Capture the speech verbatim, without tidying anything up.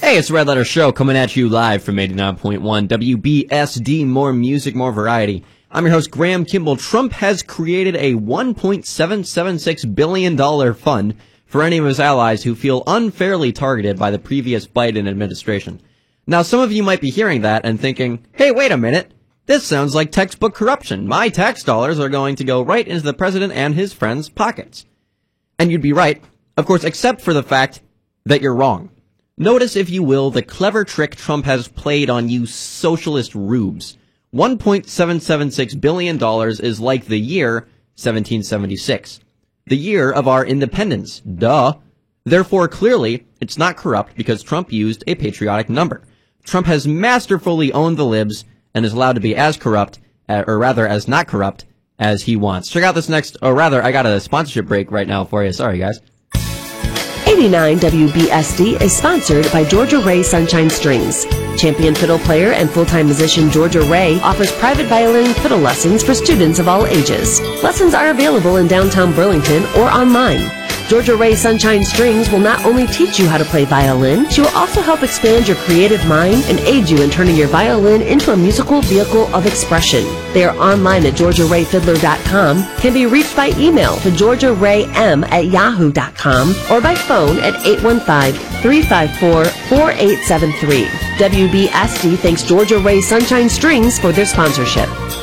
Hey, it's the Red Letter Show coming at you live from eighty-nine point one W B S D. More music, more variety. I'm your host, Graham Kimball. Trump has created a one point seven seven six billion dollars fund for any of his allies who feel unfairly targeted by the previous Biden administration. Now, some of you might be hearing that and thinking, hey, wait a minute. This sounds like textbook corruption. My tax dollars are going to go right into the president and his friends' pockets. And you'd be right, of course, except for the fact that you're wrong. Notice, if you will, the clever trick Trump has played on you socialist rubes. one point seven seven six billion dollars is like the year seventeen seventy-six. The year of our independence. Duh. Therefore, clearly, it's not corrupt because Trump used a patriotic number. Trump has masterfully owned the libs and is allowed to be as corrupt, uh, or rather as not corrupt, as he wants. Check out this next, or rather, I got a sponsorship break right now for you. Sorry, guys. eighty-nine W B S D is sponsored by Georgia Ray Sunshine Strings. Champion fiddle player and full-time musician Georgia Ray offers private violin and fiddle lessons for students of all ages. Lessons are available in downtown Burlington or online. Georgia Ray Sunshine Strings will not only teach you how to play violin, she will also help expand your creative mind and aid you in turning your violin into a musical vehicle of expression. They are online at georgia ray fiddler dot com, can be reached by email to georgia ray m at yahoo dot com, or by phone at eight one five, three five four, four eight seven three. W B S D thanks Georgia Ray Sunshine Strings for their sponsorship.